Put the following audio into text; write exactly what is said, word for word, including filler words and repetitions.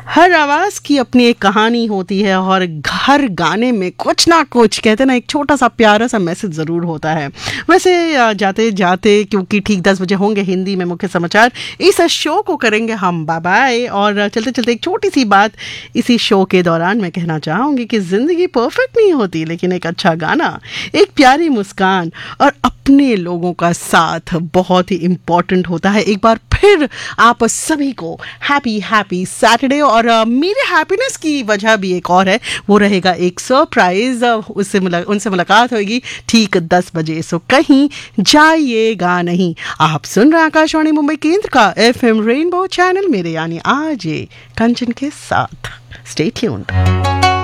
हर आवाज़ की अपनी एक कहानी होती है और हर गाने में कुछ ना कुछ कहते ना एक छोटा सा प्यारा सा मैसेज ज़रूर होता है। वैसे जाते जाते क्योंकि ठीक दस बजे होंगे हिंदी में मुख्य समाचार, इस शो को करेंगे हम बाय बाय। और चलते चलते एक छोटी सी बात इसी शो के दौरान मैं कहना चाहूँगी कि ज़िंदगी परफेक्ट नहीं होती, लेकिन एक अच्छा गाना, एक प्यारी मुस्कान और अपने लोगों का साथ बहुत ही इम्पॉर्टेंट होता है। एक बार फिर आप सभी को हैप्पी हैप्पी सैटरडे। और uh, मेरे हैप्पीनेस की वजह भी एक और है, वो रहेगा एक सरप्राइज। उससे मुला, उनसे मुलाकात होगी ठीक दस बजे, सो कहीं जाइएगा नहीं। आप सुन रहे आकाशवाणी मुंबई केंद्र का एफएम रेनबो चैनल, मेरे यानी आरजे कंचन के साथ। Stay tuned.